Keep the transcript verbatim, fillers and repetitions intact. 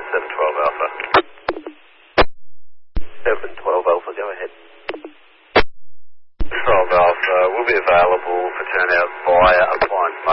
seven twelve Alpha. seven twelve Alpha, go ahead. twelve Alpha will be available for turnout via appliance